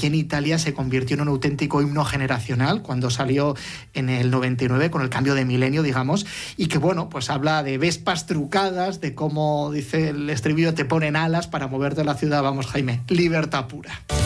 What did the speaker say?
aquí en Italia se convirtió en un auténtico himno generacional cuando salió en el 99 con el cambio de milenio, digamos, y que bueno, pues habla de vespas trucadas, de cómo, dice el estribillo, te ponen alas para moverte a la ciudad. Vamos, Jaime, libertad pura.